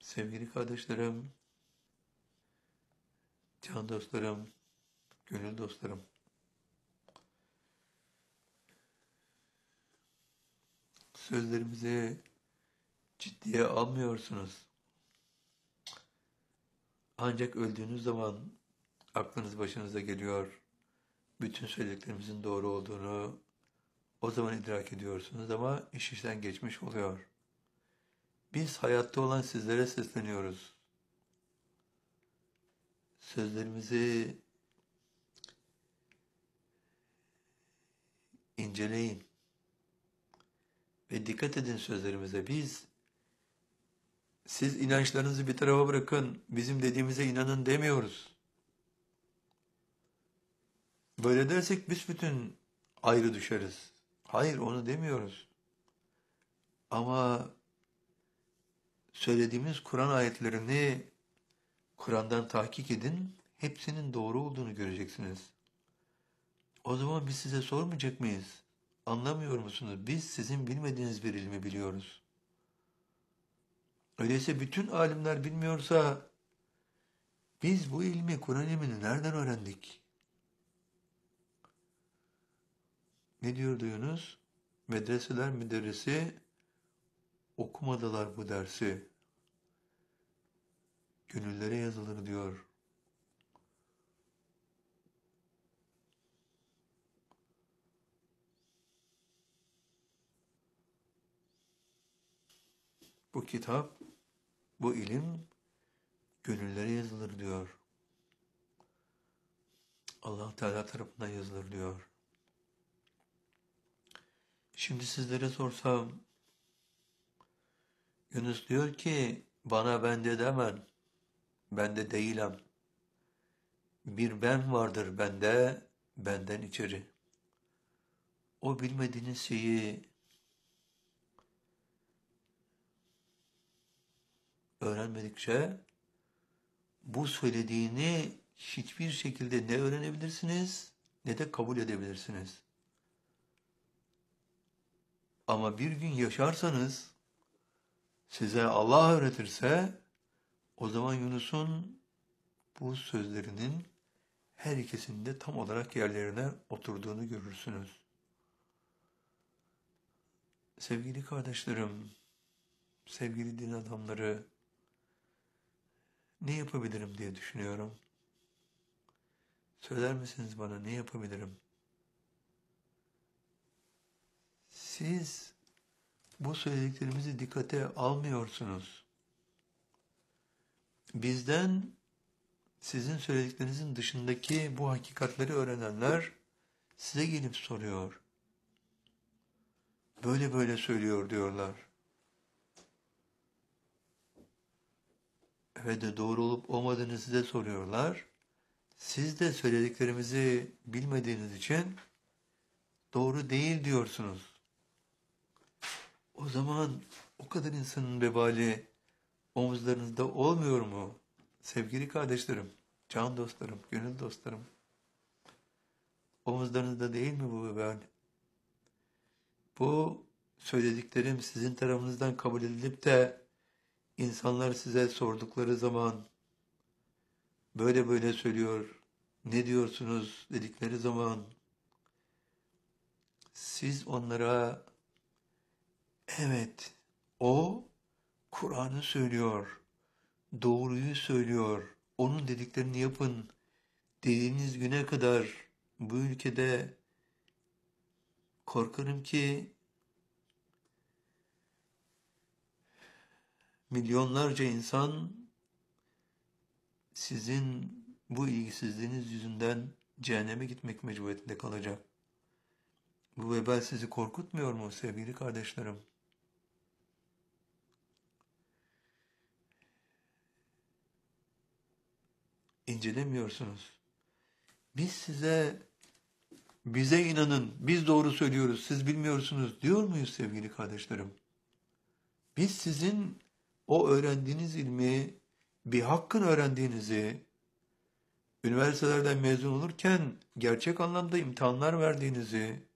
Sevgili kardeşlerim, can dostlarım, gönül dostlarım. Sözlerimizi ciddiye almıyorsunuz. Ancak öldüğünüz zaman aklınız başınıza geliyor. Bütün söylediklerimizin doğru olduğunu o zaman idrak ediyorsunuz ama iş işten geçmiş oluyor. Biz hayatta olan sizlere sesleniyoruz. Sözlerimizi inceleyin ve dikkat edin sözlerimize. Siz inançlarınızı bir tarafa bırakın, bizim dediğimize inanın demiyoruz. Böyle dersek büsbütün ayrı düşeriz. Hayır, onu demiyoruz. Ama söylediğimiz Kur'an ayetlerini Kur'an'dan tahkik edin, hepsinin doğru olduğunu göreceksiniz. O zaman biz size sormayacak mıyız? Anlamıyor musunuz? Biz sizin bilmediğiniz bir ilmi biliyoruz. Öyleyse bütün alimler bilmiyorsa biz bu ilmi, Kur'an ilmini nereden öğrendik? Ne diyor Yunus? Medreseler müderrisi okumadılar bu dersi. Gönüllere yazılır diyor. Bu kitap, bu ilim gönüllere yazılır diyor. Allah Teala tarafından yazılır diyor. Şimdi sizlere sorsam, Yunus diyor ki, bana bende demen, bende değilim. Bir ben vardır bende, benden içeri. O bilmediğiniz şeyi öğrenmedikçe, bu söylediğini hiçbir şekilde ne öğrenebilirsiniz, ne de kabul edebilirsiniz. Ama bir gün yaşarsanız, size Allah öğretirse, o zaman Yunus'un bu sözlerinin her ikisinde tam olarak yerlerine oturduğunu görürsünüz. Sevgili kardeşlerim, sevgili din adamları, ne yapabilirim diye düşünüyorum. Söyler misiniz bana ne yapabilirim? Siz bu söylediklerimizi dikkate almıyorsunuz. Bizden sizin söylediklerinizin dışındaki bu hakikatleri öğrenenler size gelip soruyor. Böyle böyle söylüyor diyorlar. Ve de doğru olup olmadığını size soruyorlar. Siz de söylediklerimizi bilmediğiniz için doğru değil diyorsunuz. O zaman o kadar insanın vebali omuzlarınızda olmuyor mu? Sevgili kardeşlerim, can dostlarım, gönül dostlarım. Omuzlarınızda değil mi bu vebal? Bu söylediklerim sizin tarafınızdan kabul edilip de insanlar size sordukları zaman böyle böyle söylüyor, ne diyorsunuz dedikleri zaman siz onlara evet o Kur'an'ı söylüyor, doğruyu söylüyor, onun dediklerini yapın dediğiniz güne kadar bu ülkede korkarım ki milyonlarca insan sizin bu ilgisizliğiniz yüzünden cehenneme gitmek mecburiyetinde kalacak. Bu vebal sizi korkutmuyor mu sevgili kardeşlerim? İncelemiyorsunuz. Bize inanın, biz doğru söylüyoruz, siz bilmiyorsunuz diyor muyuz sevgili kardeşlerim? Biz sizin o öğrendiğiniz ilmi, bir hakkın öğrendiğinizi, üniversitelerden mezun olurken gerçek anlamda imtihanlar verdiğinizi,